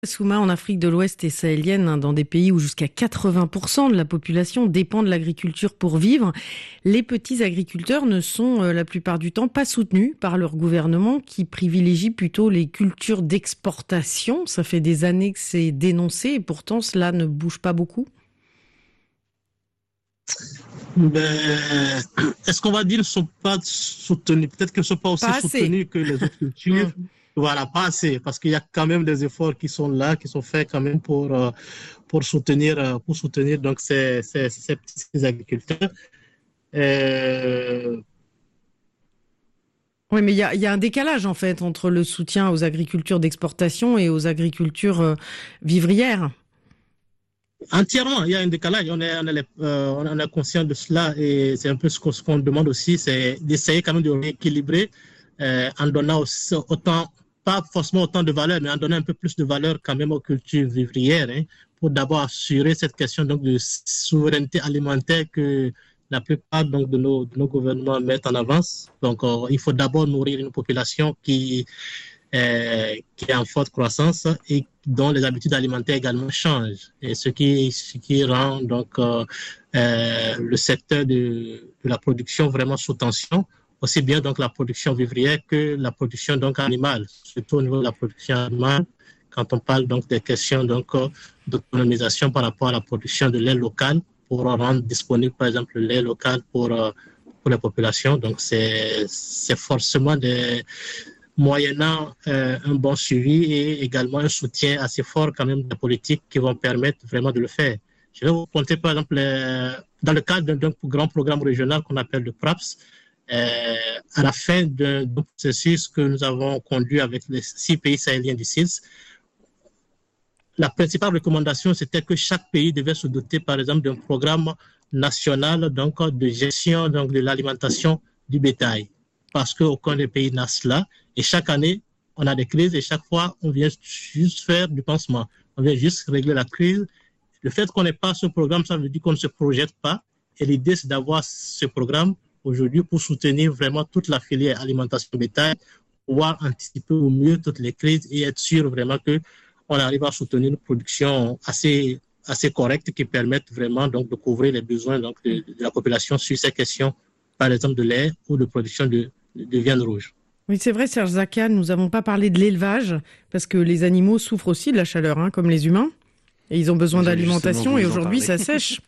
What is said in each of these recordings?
Souma, en Afrique de l'Ouest et sahélienne, dans des pays où jusqu'à 80% de la population dépend de l'agriculture pour vivre, les petits agriculteurs ne sont la plupart du temps pas soutenus par leur gouvernement qui privilégie plutôt les cultures d'exportation. Ça fait des années que c'est dénoncé et pourtant cela ne bouge pas beaucoup. Ben, est-ce qu'on va dire qu'ils ne sont pas soutenus? Peut-être qu'ils ne sont pas aussi Pas assez. soutenus que les autres cultures. Voilà, pas assez, parce qu'il y a quand même des efforts qui sont là, qui sont faits quand même pour soutenir donc ces petits agriculteurs. Euh, Oui, mais il y a un décalage en fait entre le soutien aux agricultures d'exportation et aux agricultures vivrières. Entièrement, il y a un décalage, on est conscient de cela et c'est un peu ce qu'on demande aussi, c'est d'essayer quand même de rééquilibrer en donnant aussi autant, pas forcément autant de valeur, mais en donnant un peu plus de valeur quand même aux cultures vivrières, hein, pour d'abord assurer cette question donc de souveraineté alimentaire que la plupart donc de nos gouvernements mettent en avance. Donc, il faut d'abord nourrir une population qui est en forte croissance et dont les habitudes alimentaires également changent. Et ce qui rend donc le secteur de la production vraiment sous tension, aussi bien donc la production vivrière que la production donc animale, surtout au niveau de la production animale, quand on parle donc des questions donc d'autonomisation par rapport à la production de lait local pour rendre disponible par exemple le lait local pour les populations. Donc c'est forcément des moyennant un bon suivi et également un soutien assez fort quand même des politiques qui vont permettre vraiment de le faire. Je vais vous compter par exemple dans le cadre d'un grand programme régional qu'on appelle le PRAPS, à la fin d'un processus que nous avons conduit avec les 6 pays sahéliens du CILS, la principale recommandation, c'était que chaque pays devait se doter, par exemple, d'un programme national donc, de gestion donc, de l'alimentation du bétail, parce qu'aucun des pays n'a cela. Et chaque année, on a des crises et chaque fois, on vient juste faire du pansement. On vient juste régler la crise. Le fait qu'on n'ait pas ce programme, ça veut dire qu'on ne se projette pas. Et l'idée, c'est d'avoir ce programme aujourd'hui pour soutenir vraiment toute la filière alimentation bétail, pouvoir anticiper au mieux toutes les crises et être sûr vraiment que on arrive à soutenir une production assez correcte qui permette vraiment donc de couvrir les besoins donc de la population sur ces questions, par exemple de lait ou de production de viande rouge. Oui, c'est vrai, Serge Zaka, nous n'avons pas parlé de l'élevage, parce que les animaux souffrent aussi de la chaleur, hein, comme les humains, et ils ont besoin J'allais justement d'alimentation, et vous en aujourd'hui, parler. ça sèche.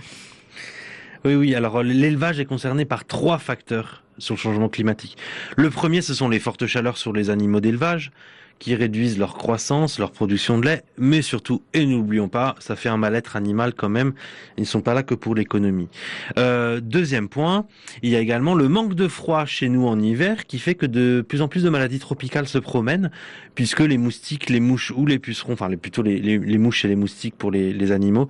Oui, oui. Alors, l'élevage est concerné par 3 facteurs sur le changement climatique. Le premier, ce sont les fortes chaleurs sur les animaux d'élevage, qui réduisent leur croissance, leur production de lait, mais surtout, et n'oublions pas, ça fait un mal-être animal quand même, ils ne sont pas là que pour l'économie. Deuxième point, il y a également le manque de froid chez nous en hiver, qui fait que de plus en plus de maladies tropicales se promènent, puisque les moustiques, les mouches ou les pucerons, enfin plutôt les mouches et les moustiques pour les animaux,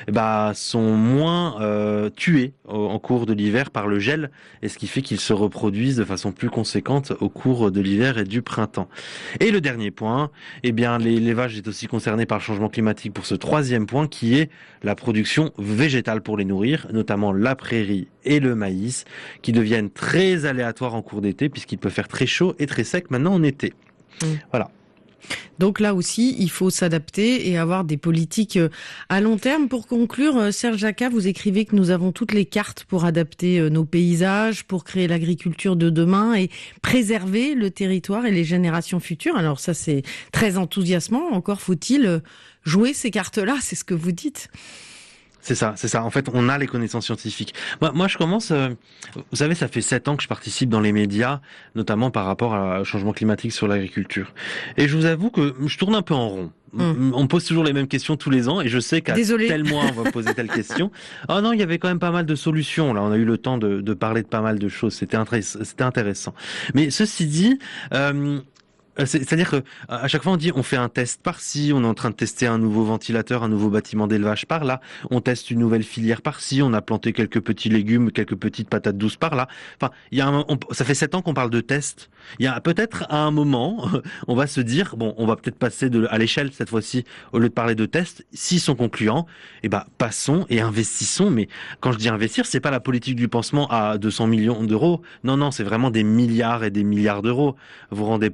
sont moins tués en cours de l'hiver par le gel, et ce qui fait qu'ils se reproduisent de façon plus conséquente au cours de l'hiver et du printemps. Et le dernier point, l'élevage est aussi concerné par le changement climatique pour ce 3e point qui est la production végétale pour les nourrir, notamment la prairie et le maïs, qui deviennent très aléatoires en cours d'été puisqu'il peut faire très chaud et très sec maintenant en été. Voilà. Donc là aussi, il faut s'adapter et avoir des politiques à long terme. Pour conclure, Serge Zaka, vous écrivez que nous avons toutes les cartes pour adapter nos paysages, pour créer l'agriculture de demain et préserver le territoire et les générations futures. Alors ça, c'est très enthousiasmant. Encore faut-il jouer ces cartes-là, c'est ce que vous dites. C'est ça, c'est ça. En fait, on a les connaissances scientifiques. Moi je commence... vous savez, ça fait 7 ans que je participe dans les médias, notamment par rapport au changement climatique sur l'agriculture. Et je vous avoue que je tourne un peu en rond. On me pose toujours les mêmes questions tous les ans et je sais qu'à tel mois, on va poser telle question. Oh non, il y avait quand même pas mal de solutions. Là, on a eu le temps de parler de pas mal de choses. C'était intéressant. Mais ceci dit... c'est-à-dire que à chaque fois on dit on fait un test par-ci, on est en train de tester un nouveau ventilateur, un nouveau bâtiment d'élevage par-là, on teste une nouvelle filière par-ci, on a planté quelques petits légumes, quelques petites patates douces par-là. Enfin, il y a ça fait 7 ans qu'on parle de tests. Il y a peut-être à un moment, on va se dire bon, on va peut-être passer à l'échelle cette fois-ci au lieu de parler de tests. S'ils sont concluants, passons et investissons. Mais quand je dis investir, c'est pas la politique du pansement à 200 millions d'euros. Non, c'est vraiment des milliards et des milliards d'euros. Vous vous rendez pas compte du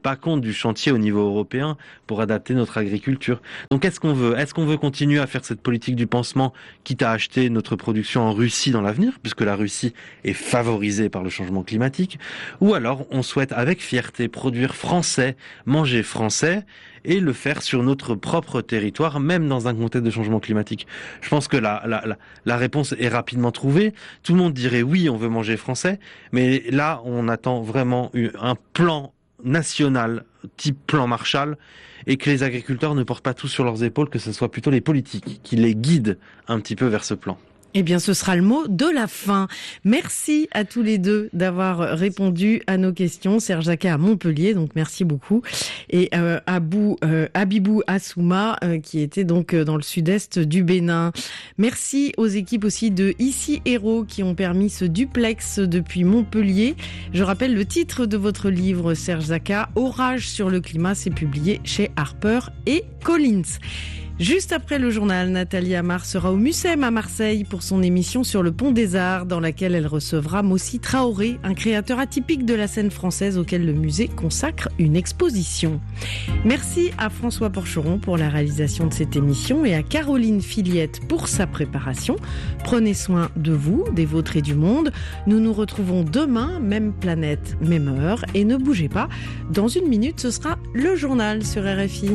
du chantier au niveau européen pour adapter notre agriculture. Donc qu'est-ce qu'on veut ? Est-ce qu'on veut continuer à faire cette politique du pansement, quitte à acheter notre production en Russie dans l'avenir, puisque la Russie est favorisée par le changement climatique ? Ou alors on souhaite avec fierté produire français, manger français, et le faire sur notre propre territoire, même dans un contexte de changement climatique. Je pense que la réponse est rapidement trouvée. Tout le monde dirait oui, on veut manger français, mais là, on attend vraiment un plan national, type plan Marshall, et que les agriculteurs ne portent pas tout sur leurs épaules, que ce soit plutôt les politiques qui les guident un petit peu vers ce plan. Eh bien, ce sera le mot de la fin. Merci à tous les deux d'avoir répondu à nos questions. Serge Jacquat à Montpellier, donc merci beaucoup. Et Abibou Assouma, qui était donc dans le sud-est du Bénin. Merci aux équipes aussi de Ici Héros qui ont permis ce duplex depuis Montpellier. Je rappelle le titre de votre livre, Serge Jacquat, Orage sur le climat, c'est publié chez Harper et Collins. Juste après le journal, Nathalie Amar sera au Mucem à Marseille pour son émission sur le Pont des Arts, dans laquelle elle recevra Mossi Traoré, un créateur atypique de la scène française auquel le musée consacre une exposition. Merci à François Porcheron pour la réalisation de cette émission et à Caroline Filiette pour sa préparation. Prenez soin de vous, des vôtres et du monde. Nous nous retrouvons demain, même planète, même heure. Et ne bougez pas, dans 1 minute, ce sera le journal sur RFI.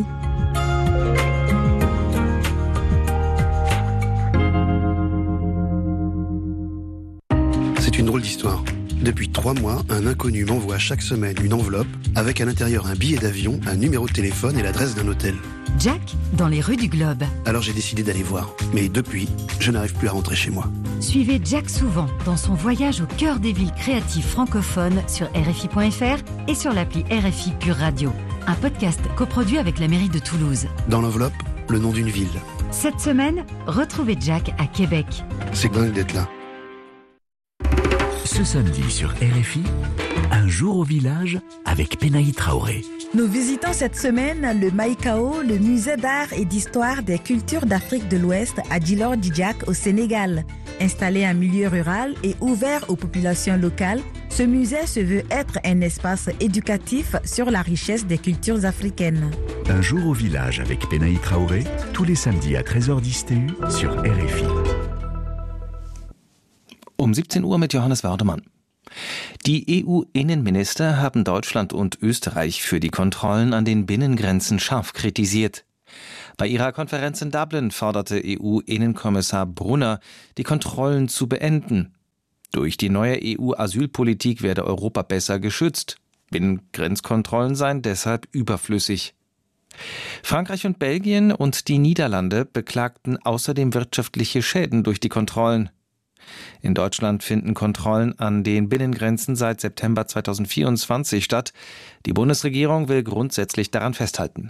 C'est une drôle d'histoire. Depuis 3 mois, un inconnu m'envoie chaque semaine une enveloppe avec à l'intérieur un billet d'avion, un numéro de téléphone et l'adresse d'un hôtel. Jack, dans les rues du Globe. Alors j'ai décidé d'aller voir. Mais depuis, je n'arrive plus à rentrer chez moi. Suivez Jack souvent dans son voyage au cœur des villes créatives francophones sur RFI.fr et sur l'appli RFI Pure Radio. Un podcast coproduit avec la mairie de Toulouse. Dans l'enveloppe, le nom d'une ville. Cette semaine, retrouvez Jack à Québec. C'est dingue d'être là. Ce samedi sur RFI, un jour au village avec Penaï Traoré. Nous visitons cette semaine le Maïkao, le musée d'art et d'histoire des cultures d'Afrique de l'Ouest à Djilor-Djidjack au Sénégal. Installé en milieu rural et ouvert aux populations locales, ce musée se veut être un espace éducatif sur la richesse des cultures africaines. Un jour au village avec Penaï Traoré, tous les samedis à 13h10 TU sur RFI. Um 17 Uhr mit Johannes Wardemann. Die EU-Innenminister haben Deutschland und Österreich für die Kontrollen an den Binnengrenzen scharf kritisiert. Bei ihrer Konferenz in Dublin forderte EU-Innenkommissar Brunner, die Kontrollen zu beenden. Durch die neue EU-Asylpolitik werde Europa besser geschützt. Binnengrenzkontrollen seien deshalb überflüssig. Frankreich und Belgien und die Niederlande beklagten außerdem wirtschaftliche Schäden durch die Kontrollen. In Deutschland finden Kontrollen an den Binnengrenzen seit September 2024 statt. Die Bundesregierung will grundsätzlich daran festhalten.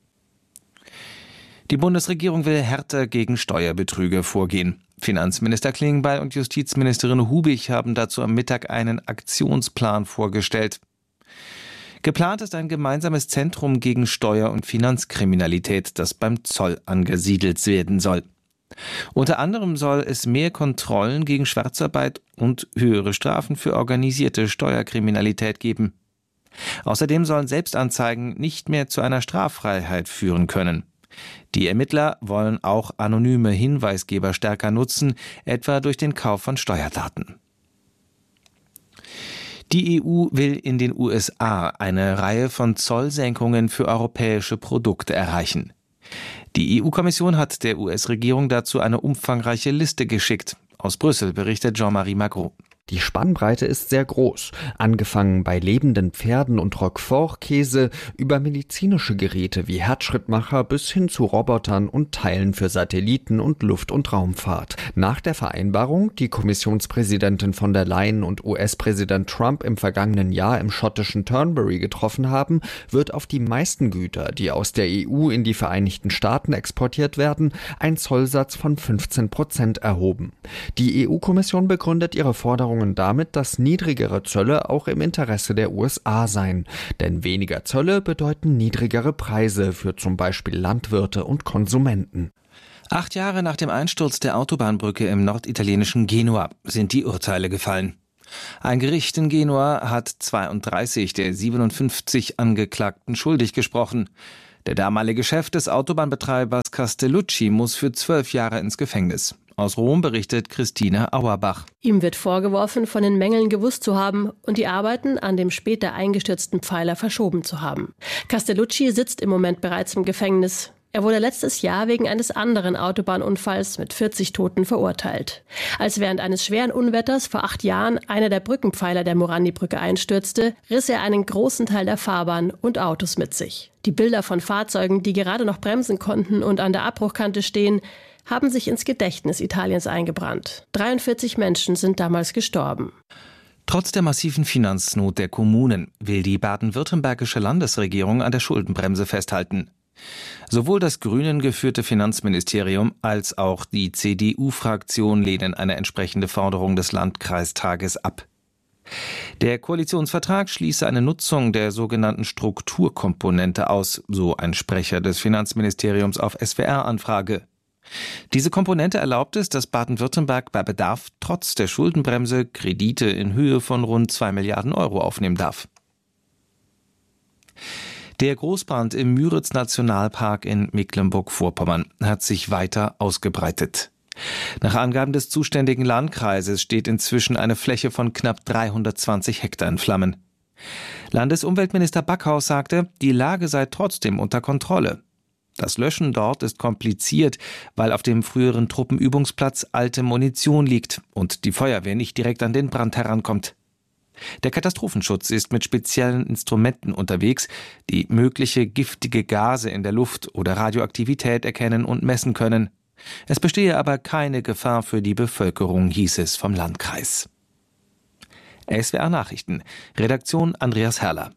Die Bundesregierung will härter gegen Steuerbetrüger vorgehen. Finanzminister Klingbeil und Justizministerin Hubig haben dazu am Mittag einen Aktionsplan vorgestellt. Geplant ist ein gemeinsames Zentrum gegen Steuer- und Finanzkriminalität, das beim Zoll angesiedelt werden soll. Unter anderem soll es mehr Kontrollen gegen Schwarzarbeit und höhere Strafen für organisierte Steuerkriminalität geben. Außerdem sollen Selbstanzeigen nicht mehr zu einer Straffreiheit führen können. Die Ermittler wollen auch anonyme Hinweisgeber stärker nutzen, etwa durch den Kauf von Steuerdaten. Die EU will in den USA eine Reihe von Zollsenkungen für europäische Produkte erreichen. Die EU-Kommission hat der US-Regierung dazu eine umfangreiche Liste geschickt. Aus Brüssel berichtet Jean-Marie Magro. Die Spannbreite ist sehr groß, angefangen bei lebenden Pferden und Roquefort-Käse über medizinische Geräte wie Herzschrittmacher bis hin zu Robotern und Teilen für Satelliten und Luft- und Raumfahrt. Nach der Vereinbarung, die Kommissionspräsidentin von der Leyen und US-Präsident Trump im vergangenen Jahr im schottischen Turnberry getroffen haben, wird auf die meisten Güter, die aus der EU in die Vereinigten Staaten exportiert werden, ein Zollsatz von 15% erhoben. Die EU-Kommission begründet ihre Forderung damit, dass niedrigere Zölle auch im Interesse der USA seien. Denn weniger Zölle bedeuten niedrigere Preise für zum Beispiel Landwirte und Konsumenten. 8 Jahre nach dem Einsturz der Autobahnbrücke im norditalienischen Genua sind die Urteile gefallen. Ein Gericht in Genua hat 32 der 57 Angeklagten schuldig gesprochen. Der damalige Chef des Autobahnbetreibers Castellucci muss für 12 Jahre ins Gefängnis. Aus Rom berichtet Christine Auerbach. Ihm wird vorgeworfen, von den Mängeln gewusst zu haben und die Arbeiten an dem später eingestürzten Pfeiler verschoben zu haben. Castellucci sitzt im Moment bereits im Gefängnis. Er wurde letztes Jahr wegen eines anderen Autobahnunfalls mit 40 Toten verurteilt. Als während eines schweren Unwetters vor 8 Jahren einer der Brückenpfeiler der Morandi-Brücke einstürzte, riss er einen großen Teil der Fahrbahn und Autos mit sich. Die Bilder von Fahrzeugen, die gerade noch bremsen konnten und an der Abbruchkante stehen, haben sich ins Gedächtnis Italiens eingebrannt. 43 Menschen sind damals gestorben. Trotz der massiven Finanznot der Kommunen will die baden-württembergische Landesregierung an der Schuldenbremse festhalten. Sowohl das Grünen geführte Finanzministerium als auch die CDU-Fraktion lehnen eine entsprechende Forderung des Landkreistages ab. Der Koalitionsvertrag schließe eine Nutzung der sogenannten Strukturkomponente aus, so ein Sprecher des Finanzministeriums auf SWR-Anfrage. Diese Komponente erlaubt es, dass Baden-Württemberg bei Bedarf trotz der Schuldenbremse Kredite in Höhe von rund 2 Milliarden Euro aufnehmen darf. Der Großbrand im Müritz-Nationalpark in Mecklenburg-Vorpommern hat sich weiter ausgebreitet. Nach Angaben des zuständigen Landkreises steht inzwischen eine Fläche von knapp 320 Hektar in Flammen. Landesumweltminister Backhaus sagte, die Lage sei trotzdem unter Kontrolle. Das Löschen dort ist kompliziert, weil auf dem früheren Truppenübungsplatz alte Munition liegt und die Feuerwehr nicht direkt an den Brand herankommt. Der Katastrophenschutz ist mit speziellen Instrumenten unterwegs, die mögliche giftige Gase in der Luft oder Radioaktivität erkennen und messen können. Es bestehe aber keine Gefahr für die Bevölkerung, hieß es vom Landkreis. SWR Nachrichten, Redaktion Andreas Herrler.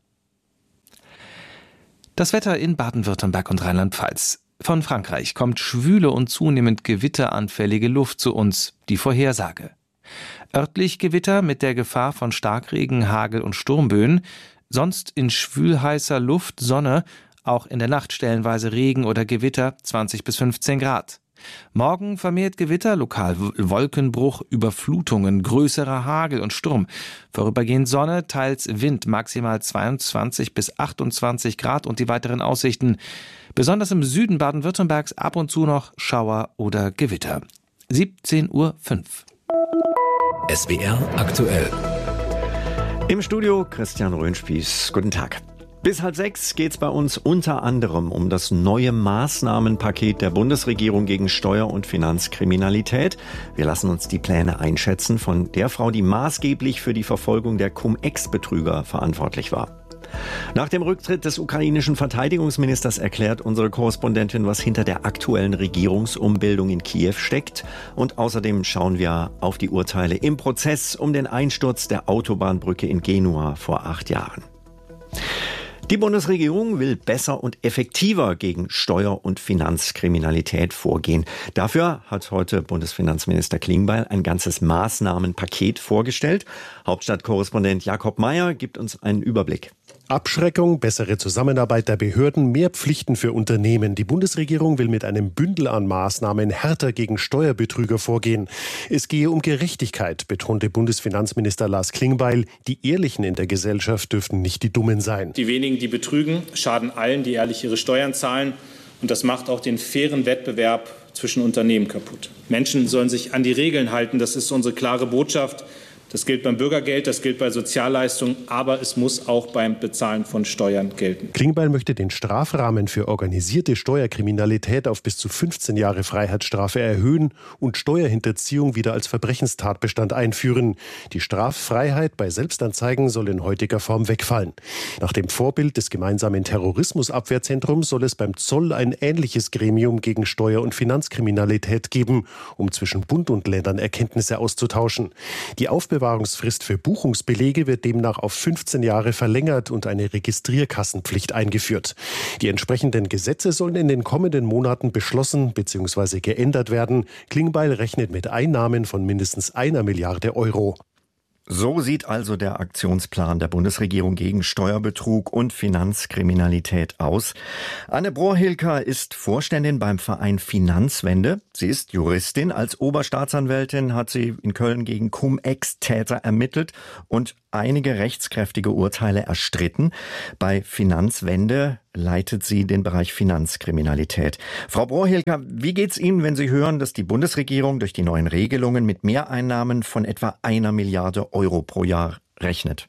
Das Wetter in Baden-Württemberg und Rheinland-Pfalz. Von Frankreich kommt schwüle und zunehmend gewitteranfällige Luft zu uns, die Vorhersage. Örtlich Gewitter mit der Gefahr von Starkregen, Hagel und Sturmböen, sonst in schwülheißer Luft Sonne, auch in der Nacht stellenweise Regen oder Gewitter, 20 bis 15 Grad. Morgen vermehrt Gewitter, lokal Wolkenbruch, Überflutungen, größerer Hagel und Sturm. Vorübergehend Sonne, teils Wind, maximal 22 bis 28 Grad und die weiteren Aussichten. Besonders im Süden Baden-Württembergs ab und zu noch Schauer oder Gewitter. 17:05 Uhr. SWR aktuell. Im Studio Christian Röhnspieß. Guten Tag. Bis 5:30 geht's bei uns unter anderem um das neue Maßnahmenpaket der Bundesregierung gegen Steuer- und Finanzkriminalität. Wir lassen uns die Pläne einschätzen von der Frau, die maßgeblich für die Verfolgung der Cum-Ex-Betrüger verantwortlich war. Nach dem Rücktritt des ukrainischen Verteidigungsministers erklärt unsere Korrespondentin, was hinter der aktuellen Regierungsumbildung in Kiew steckt. Und außerdem schauen wir auf die Urteile im Prozess um den Einsturz der Autobahnbrücke in Genua vor 8 Jahren. Die Bundesregierung will besser und effektiver gegen Steuer- und Finanzkriminalität vorgehen. Dafür hat heute Bundesfinanzminister Klingbeil ein ganzes Maßnahmenpaket vorgestellt. Hauptstadtkorrespondent Jakob Mayer gibt uns einen Überblick. Abschreckung, bessere Zusammenarbeit der Behörden, mehr Pflichten für Unternehmen. Die Bundesregierung will mit einem Bündel an Maßnahmen härter gegen Steuerbetrüger vorgehen. Es gehe um Gerechtigkeit, betonte Bundesfinanzminister Lars Klingbeil. Die Ehrlichen in der Gesellschaft dürften nicht die Dummen sein. Die wenigen, die betrügen, schaden allen, die ehrlich ihre Steuern zahlen. Und das macht auch den fairen Wettbewerb zwischen Unternehmen kaputt. Menschen sollen sich an die Regeln halten. Das ist unsere klare Botschaft. Das gilt beim Bürgergeld, das gilt bei Sozialleistungen, aber es muss auch beim Bezahlen von Steuern gelten. Klingbeil möchte den Strafrahmen für organisierte Steuerkriminalität auf bis zu 15 Jahre Freiheitsstrafe erhöhen und Steuerhinterziehung wieder als Verbrechenstatbestand einführen. Die Straffreiheit bei Selbstanzeigen soll in heutiger Form wegfallen. Nach dem Vorbild des gemeinsamen Terrorismusabwehrzentrums soll es beim Zoll ein ähnliches Gremium gegen Steuer- und Finanzkriminalität geben, um zwischen Bund und Ländern Erkenntnisse auszutauschen. Die Aufbewahrungsfrist für Buchungsbelege wird demnach auf 15 Jahre verlängert und eine Registrierkassenpflicht eingeführt. Die entsprechenden Gesetze sollen in den kommenden Monaten beschlossen bzw. geändert werden. Klingbeil rechnet mit Einnahmen von mindestens 1 Milliarde Euro. So sieht also der Aktionsplan der Bundesregierung gegen Steuerbetrug und Finanzkriminalität aus. Anne Brohilker ist Vorständin beim Verein Finanzwende. Sie ist Juristin. Als Oberstaatsanwältin hat sie in Köln gegen Cum-Ex-Täter ermittelt und einige rechtskräftige Urteile erstritten. Bei Finanzwende leitet sie den Bereich Finanzkriminalität. Frau Brohilker, wie geht's Ihnen, wenn Sie hören, dass die Bundesregierung durch die neuen Regelungen mit Mehreinnahmen von etwa 1 Milliarde Euro pro Jahr rechnet?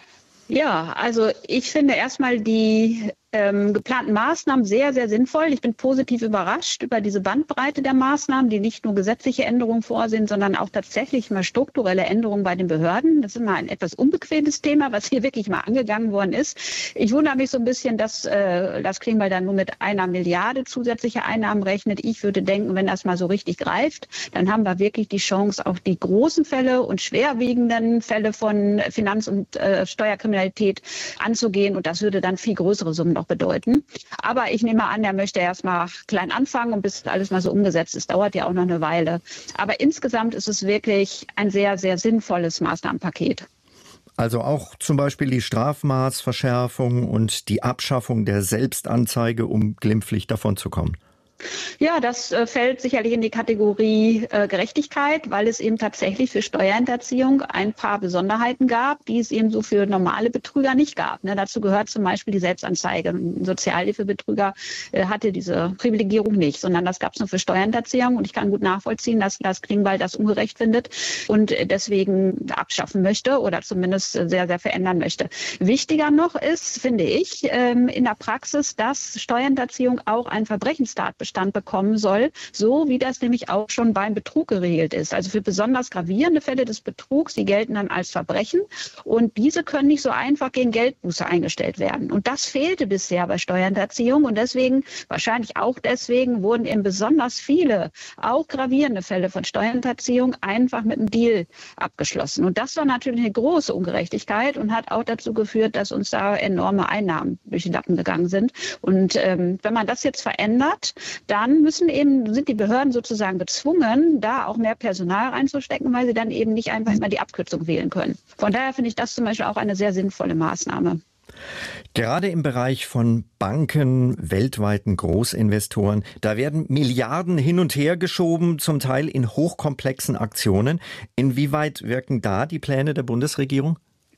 Ja, also ich finde erstmal die geplanten Maßnahmen sehr, sehr sinnvoll. Ich bin positiv überrascht über diese Bandbreite der Maßnahmen, die nicht nur gesetzliche Änderungen vorsehen, sondern auch tatsächlich mal strukturelle Änderungen bei den Behörden. Das ist immer ein etwas unbequemes Thema, was hier wirklich mal angegangen worden ist. Ich wundere mich so ein bisschen, dass Lars Klingbeil dann nur mit 1 Milliarde zusätzliche Einnahmen rechnet. Ich würde denken, wenn das mal so richtig greift, dann haben wir wirklich die Chance, auch die großen Fälle und schwerwiegenden Fälle von Finanz- und Steuerkriminalität anzugehen. Und das würde dann viel größere Summen noch bedeuten. Aber ich nehme an, er möchte erst mal klein anfangen und bis alles mal so umgesetzt ist, dauert ja auch noch eine Weile. Aber insgesamt ist es wirklich ein sehr, sehr sinnvolles Maßnahmenpaket. Also auch zum Beispiel die Strafmaßverschärfung und die Abschaffung der Selbstanzeige, um glimpflich davonzukommen. Ja, das fällt sicherlich in die Kategorie Gerechtigkeit, weil es eben tatsächlich für Steuerhinterziehung ein paar Besonderheiten gab, die es eben so für normale Betrüger nicht gab. Dazu gehört zum Beispiel die Selbstanzeige. Ein Sozialhilfebetrüger hatte diese Privilegierung nicht, sondern das gab es nur für Steuerhinterziehung. Und ich kann gut nachvollziehen, dass Lars Klingbeil das ungerecht findet und deswegen abschaffen möchte oder zumindest sehr, sehr verändern möchte. Wichtiger noch ist, finde ich, in der Praxis, dass Steuerhinterziehung auch ein Verbrechenstatbestand bekommen soll, so wie das nämlich auch schon beim Betrug geregelt ist. Also für besonders gravierende Fälle des Betrugs, die gelten dann als Verbrechen und diese können nicht so einfach gegen Geldbuße eingestellt werden. Und das fehlte bisher bei Steuerhinterziehung und deswegen, wahrscheinlich auch deswegen, wurden eben besonders viele, auch gravierende Fälle von Steuerhinterziehung einfach mit einem Deal abgeschlossen. Und das war natürlich eine große Ungerechtigkeit und hat auch dazu geführt, dass uns da enorme Einnahmen durch die Lappen gegangen sind. Und wenn man das jetzt verändert, dann sind die Behörden sozusagen gezwungen, da auch mehr Personal reinzustecken, weil sie dann eben nicht einfach immer die Abkürzung wählen können. Von daher finde ich das zum Beispiel auch eine sehr sinnvolle Maßnahme. Gerade im Bereich von Banken, weltweiten Großinvestoren, da werden Milliarden hin und her geschoben, zum Teil in hochkomplexen Aktionen. Inwieweit wirken da die Pläne der Bundesregierung?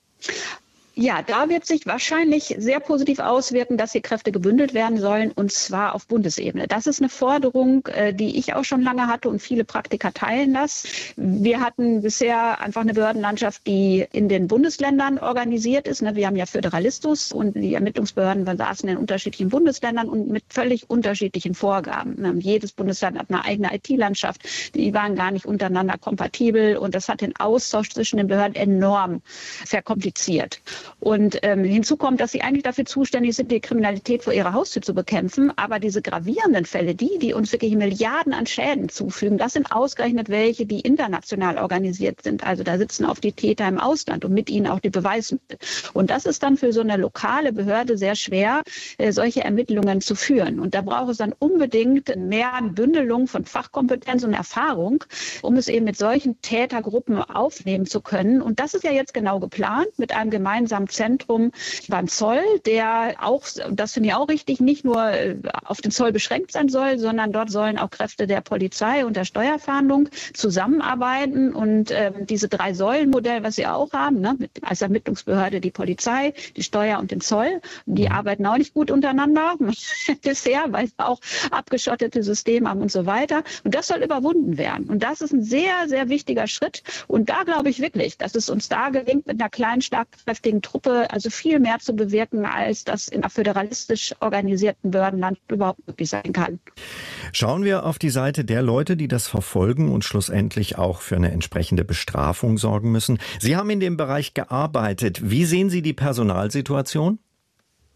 Ja, da wird sich wahrscheinlich sehr positiv auswirken, dass hier Kräfte gebündelt werden sollen, und zwar auf Bundesebene. Das ist eine Forderung, die ich auch schon lange hatte und viele Praktiker teilen das. Wir hatten bisher einfach eine Behördenlandschaft, die in den Bundesländern organisiert ist. Wir haben ja Föderalismus und die Ermittlungsbehörden saßen in unterschiedlichen Bundesländern und mit völlig unterschiedlichen Vorgaben. Jedes Bundesland hat eine eigene IT-Landschaft, die waren gar nicht untereinander kompatibel und das hat den Austausch zwischen den Behörden enorm verkompliziert. Und hinzu kommt, dass sie eigentlich dafür zuständig sind, die Kriminalität vor ihrer Haustür zu bekämpfen. Aber diese gravierenden Fälle, die uns wirklich Milliarden an Schäden zufügen, das sind ausgerechnet welche, die international organisiert sind. Also da sitzen oft die Täter im Ausland und mit ihnen auch die Beweismittel. Und das ist dann für so eine lokale Behörde sehr schwer, solche Ermittlungen zu führen. Und da braucht es dann unbedingt mehr Bündelung von Fachkompetenz und Erfahrung, um es eben mit solchen Tätergruppen aufnehmen zu können. Und das ist ja jetzt genau geplant mit einem gemeinsamen Zentrum beim Zoll, der auch, das finde ich auch richtig, nicht nur auf den Zoll beschränkt sein soll, sondern dort sollen auch Kräfte der Polizei und der Steuerfahndung zusammenarbeiten und diese 3-Säulen-Modell, was sie auch haben, als Ermittlungsbehörde die Polizei, die Steuer und den Zoll, die arbeiten auch nicht gut untereinander bisher, weil sie auch abgeschottete Systeme haben und so weiter. Und das soll überwunden werden. Und das ist ein sehr, sehr wichtiger Schritt. Und da glaube ich wirklich, dass es uns da gelingt, mit einer kleinen, schlagkräftigen Truppe also viel mehr zu bewirken, als das in einer föderalistisch organisierten Behördenland überhaupt möglich sein kann. Schauen wir auf die Seite der Leute, die das verfolgen und schlussendlich auch für eine entsprechende Bestrafung sorgen müssen. Sie haben in dem Bereich gearbeitet. Wie sehen Sie die Personalsituation?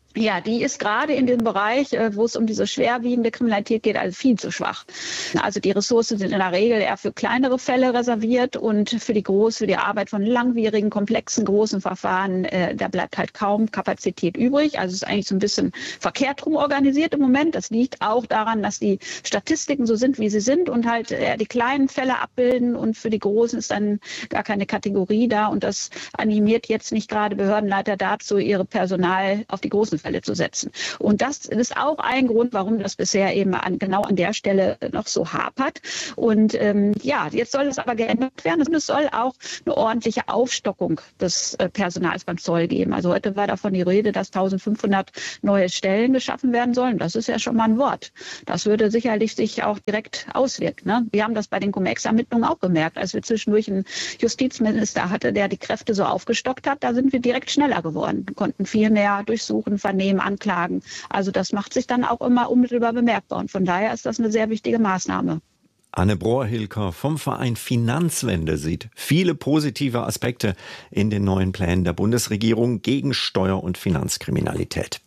Ja, die ist gerade in dem Bereich, wo es um diese schwerwiegende Kriminalität geht, also viel zu schwach. Also die Ressourcen sind in der Regel eher für kleinere Fälle reserviert und für die Arbeit von langwierigen, komplexen, großen Verfahren, da bleibt halt kaum Kapazität übrig. Also es ist eigentlich so ein bisschen verkehrt rum organisiert im Moment. Das liegt auch daran, dass die Statistiken so sind, wie sie sind und halt die kleinen Fälle abbilden und für die großen ist dann gar keine Kategorie da und das animiert jetzt nicht gerade Behördenleiter dazu, ihre Personal auf die großen Fälle zu setzen. Und das ist auch ein Grund, warum das bisher eben genau an der Stelle noch so hapert. Und jetzt soll es aber geändert werden. Und es soll auch eine ordentliche Aufstockung des Personals beim Zoll geben. Also heute war davon die Rede, dass 1500 neue Stellen geschaffen werden sollen. Das ist ja schon mal ein Wort. Das würde sicherlich sich auch direkt auswirken. Ne? Wir haben das bei den Cum-Ex-Ermittlungen auch gemerkt, als wir zwischendurch einen Justizminister hatte, der die Kräfte so aufgestockt hat. Da sind wir direkt schneller geworden, konnten viel mehr durchsuchen, vernehmen, anklagen. Also das macht sich dann auch immer unmittelbar bemerkbar. Und von daher ist das eine sehr wichtige Maßnahme. Anne Brohr-Hilker vom Verein Finanzwende sieht viele positive Aspekte in den neuen Plänen der Bundesregierung gegen Steuer- und Finanzkriminalität.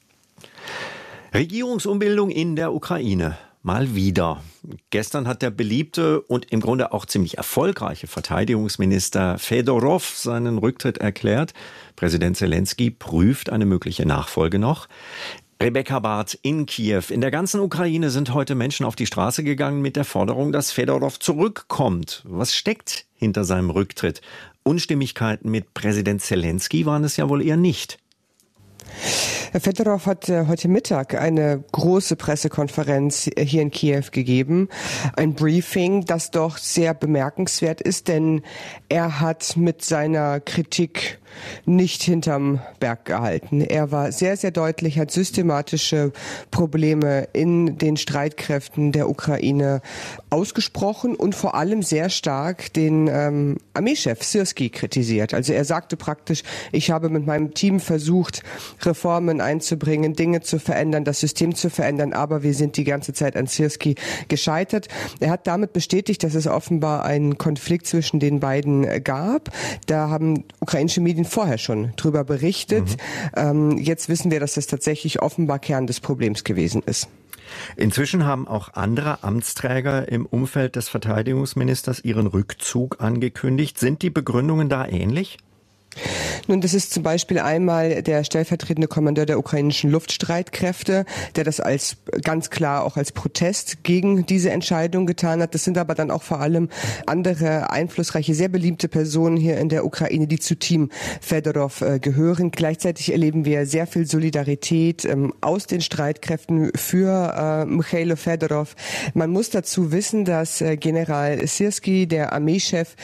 Regierungsumbildung in der Ukraine. Mal wieder. Gestern hat der beliebte und im Grunde auch ziemlich erfolgreiche Verteidigungsminister Fedorov seinen Rücktritt erklärt. Präsident Zelensky prüft eine mögliche Nachfolge noch. Rebecca Barth in Kiew. In der ganzen Ukraine sind heute Menschen auf die Straße gegangen mit der Forderung, dass Fedorov zurückkommt. Was steckt hinter seinem Rücktritt? Unstimmigkeiten mit Präsident Zelensky waren es ja wohl eher nicht. Herr Fedorov hat heute Mittag eine große Pressekonferenz hier in Kiew gegeben. Ein Briefing, das doch sehr bemerkenswert ist, denn er hat mit seiner Kritik nicht hinterm Berg gehalten. Er war sehr, sehr deutlich, hat systematische Probleme in den Streitkräften der Ukraine ausgesprochen und vor allem sehr stark den Armeechef Syrski kritisiert. Also er sagte praktisch, ich habe mit meinem Team versucht, Reformen einzubringen, Dinge zu verändern, das System zu verändern, aber wir sind die ganze Zeit an Syrski gescheitert. Er hat damit bestätigt, dass es offenbar einen Konflikt zwischen den beiden gab. Da haben ukrainische Medien vorher schon drüber berichtet. Jetzt wissen wir, dass das tatsächlich offenbar Kern des Problems gewesen ist. Inzwischen haben auch andere Amtsträger im Umfeld des Verteidigungsministers ihren Rückzug angekündigt. Sind die Begründungen da ähnlich? Nun, das ist zum Beispiel einmal der stellvertretende Kommandeur der ukrainischen Luftstreitkräfte, der das als ganz klar auch als Protest gegen diese Entscheidung getan hat. Das sind aber dann auch vor allem andere einflussreiche, sehr beliebte Personen hier in der Ukraine, die zu Team Fedorov gehören. Gleichzeitig erleben wir sehr viel Solidarität aus den Streitkräften für Michailo Fedorov. Man muss dazu wissen, dass General Syrski, der Armeechef,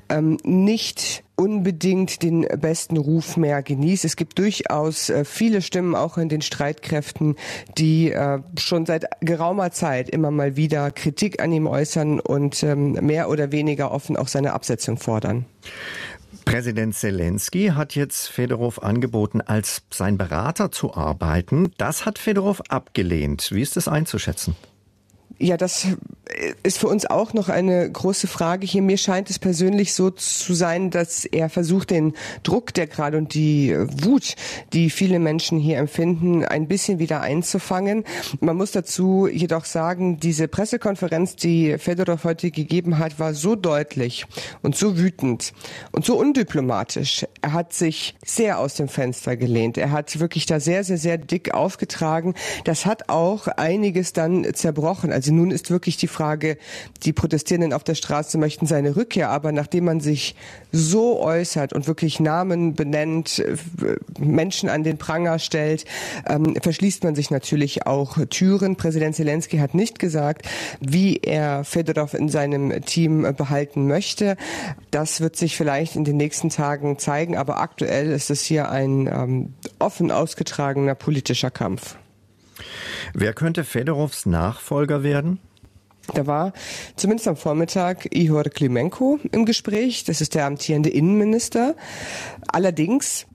nicht unbedingt den besten Ruf mehr genießt. Es gibt durchaus viele Stimmen auch in den Streitkräften, die schon seit geraumer Zeit immer mal wieder Kritik an ihm äußern und mehr oder weniger offen auch seine Absetzung fordern. Präsident Zelensky hat jetzt Fedorov angeboten, als sein Berater zu arbeiten. Das hat Fedorov abgelehnt. Wie ist das einzuschätzen? Ja, das ist für uns auch noch eine große Frage hier. Mir scheint es persönlich so zu sein, dass er versucht, den Druck, der gerade und die Wut, die viele Menschen hier empfinden, ein bisschen wieder einzufangen. Man muss dazu jedoch sagen, diese Pressekonferenz, die Fedorov heute gegeben hat, war so deutlich und so wütend und so undiplomatisch. Er hat sich sehr aus dem Fenster gelehnt. Er hat wirklich da sehr, sehr, sehr dick aufgetragen. Das hat auch einiges dann zerbrochen. Also nun ist wirklich die Frage, die Protestierenden auf der Straße möchten seine Rückkehr, aber nachdem man sich so äußert und wirklich Namen benennt, Menschen an den Pranger stellt, verschließt man sich natürlich auch Türen. Präsident Zelensky hat nicht gesagt, wie er Fedorov in seinem Team behalten möchte. Das wird sich vielleicht in den nächsten Tagen zeigen, aber aktuell ist es hier ein offen ausgetragener politischer Kampf. Wer könnte Fedorovs Nachfolger werden? Da war zumindest am Vormittag Ihor Klimenko im Gespräch. Das ist der amtierende Innenminister. Allerdings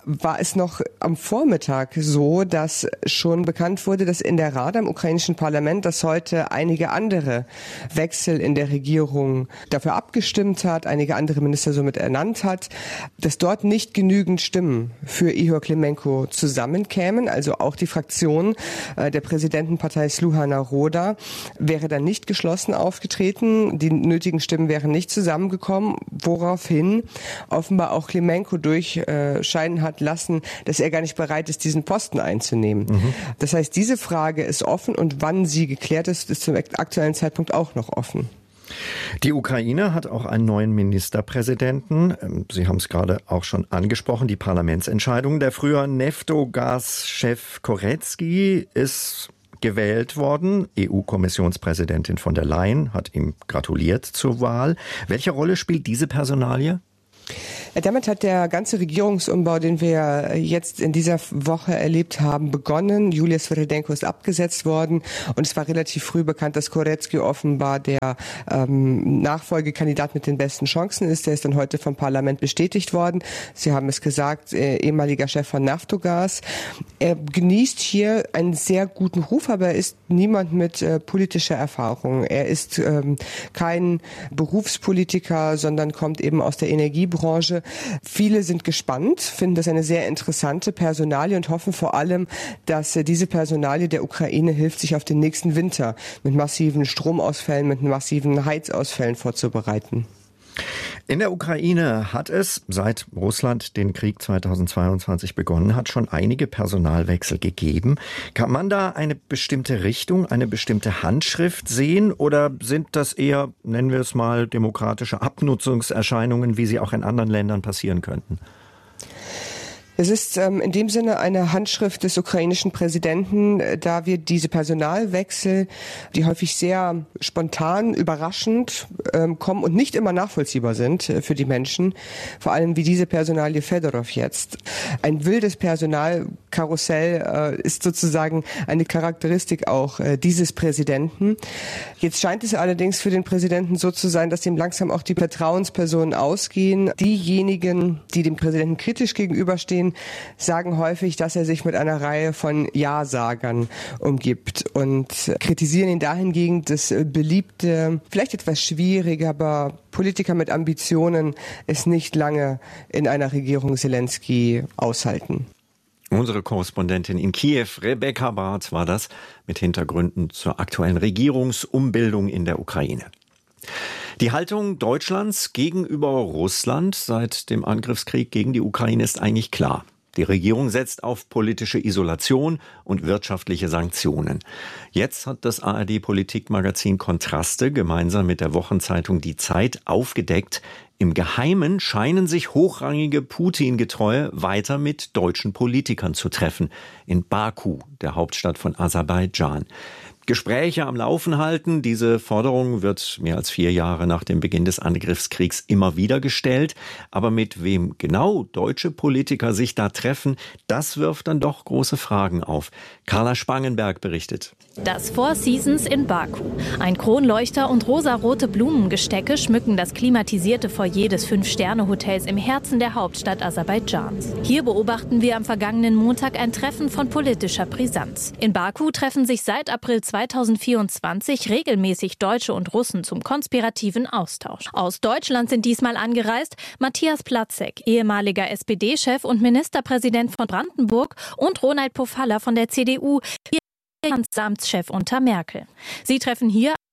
war es noch am Vormittag so, dass schon bekannt wurde, dass in der Rada im ukrainischen Parlament, dass heute einige andere Wechsel in der Regierung dafür abgestimmt hat, einige andere Minister somit ernannt hat, dass dort nicht genügend Stimmen für Ihor Klimenko zusammenkämen. Also auch die Fraktion der Präsidentenpartei Sluha Naroda wäre dann nicht geschlossen aufgetreten. Die nötigen Stimmen wären nicht zusammengekommen, woraufhin offenbar auch Klimenko durchscheinen hat lassen, dass er gar nicht bereit ist, diesen Posten einzunehmen. Das heißt, diese Frage ist offen und wann sie geklärt ist, ist zum aktuellen Zeitpunkt auch noch offen. Die Ukraine hat auch einen neuen Ministerpräsidenten. Sie haben es gerade auch schon angesprochen, die Parlamentsentscheidung. Der frühere Neftogas-Chef Koretsky ist gewählt worden. EU-Kommissionspräsidentin von der Leyen hat ihm gratuliert zur Wahl. Welche Rolle spielt diese Personalie? Damit hat der ganze Regierungsumbau, den wir jetzt in dieser Woche erlebt haben, begonnen. Julia Sviridenko ist abgesetzt worden und es war relativ früh bekannt, dass Koretsky offenbar der Nachfolgekandidat mit den besten Chancen ist. Der ist dann heute vom Parlament bestätigt worden. Sie haben es gesagt, ehemaliger Chef von Naftogas. Er genießt hier einen sehr guten Ruf, aber er ist niemand mit politischer Erfahrung. Er ist kein Berufspolitiker, sondern kommt eben aus der Energiebranche. Viele sind gespannt, finden das eine sehr interessante Personalie und hoffen vor allem, dass diese Personalie der Ukraine hilft, sich auf den nächsten Winter mit massiven Stromausfällen, mit massiven Heizausfällen vorzubereiten. In der Ukraine hat es, seit Russland den Krieg 2022 begonnen hat, schon einige Personalwechsel gegeben. Kann man da eine bestimmte Richtung, eine bestimmte Handschrift sehen oder sind das eher, nennen wir es mal, demokratische Abnutzungserscheinungen, wie sie auch in anderen Ländern passieren könnten? Es ist in dem Sinne eine Handschrift des ukrainischen Präsidenten, da wir diese Personalwechsel, die häufig sehr spontan, überraschend kommen und nicht immer nachvollziehbar sind für die Menschen, vor allem wie diese Personalie Fedorov jetzt. Ein wildes Personalkarussell ist sozusagen eine Charakteristik auch dieses Präsidenten. Jetzt scheint es allerdings für den Präsidenten so zu sein, dass ihm langsam auch die Vertrauenspersonen ausgehen. Diejenigen, die dem Präsidenten kritisch gegenüberstehen, sagen häufig, dass er sich mit einer Reihe von Ja-Sagern umgibt und kritisieren ihn dahingehend, dass beliebte, vielleicht etwas schwierige, aber Politiker mit Ambitionen es nicht lange in einer Regierung Zelensky aushalten. Unsere Korrespondentin in Kiew, Rebecca Barth, war das mit Hintergründen zur aktuellen Regierungsumbildung in der Ukraine. Die Haltung Deutschlands gegenüber Russland seit dem Angriffskrieg gegen die Ukraine ist eigentlich klar. Die Regierung setzt auf politische Isolation und wirtschaftliche Sanktionen. Jetzt hat das ARD-Politikmagazin Kontraste gemeinsam mit der Wochenzeitung Die Zeit aufgedeckt, im Geheimen scheinen sich hochrangige Putin-Getreue weiter mit deutschen Politikern zu treffen. In Baku, der Hauptstadt von Aserbaidschan. Gespräche am Laufen halten. Diese Forderung wird mehr als 4 Jahre nach dem Beginn des Angriffskriegs immer wieder gestellt. Aber mit wem genau deutsche Politiker sich da treffen, das wirft dann doch große Fragen auf. Carla Spangenberg berichtet. Das Four Seasons in Baku. Ein Kronleuchter und rosarote Blumengestecke schmücken das klimatisierte Foyer des 5-Sterne-Hotels im Herzen der Hauptstadt Aserbaidschans. Hier beobachten wir am vergangenen Montag ein Treffen von politischer Brisanz. In Baku treffen sich seit April 2024 regelmäßig Deutsche und Russen zum konspirativen Austausch. Aus Deutschland sind diesmal angereist Matthias Platzek, ehemaliger SPD-Chef und Ministerpräsident von Brandenburg, und Ronald Pofalla von der CDU, Amtschef unter Merkel. Sie treffen hier